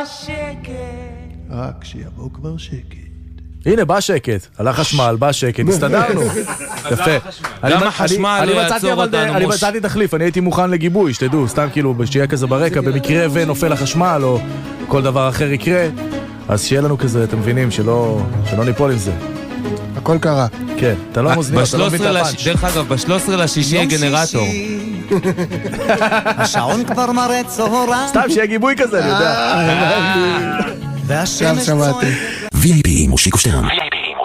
רק שיבוא כבר שקט. הנה, בא שקט. הלך חשמל, בא שקט, הסתדרנו. יפה. גם החשמל לא יעצור אותנו. אני מצאתי תחליף, אני הייתי מוכן לגיבוי, שתדעו, סתם כאילו, שיהיה כזה ברקע, במקרה ונופל החשמל, או כל דבר אחר יקרה, אז שיהיה לנו כזה, אתם מבינים, שלא ניפול עם זה. הכל קרה. כן, אתה לא מוזניות, אתה לא מבין את הפאנץ'. דרך אגב, ב-13 יהיה גנרטור. השעון כבר מראה צהרה. סתם שיהיה גיבוי כזה, אני יודע. עכשיו שמעתי. VIP מושיקו שטרן.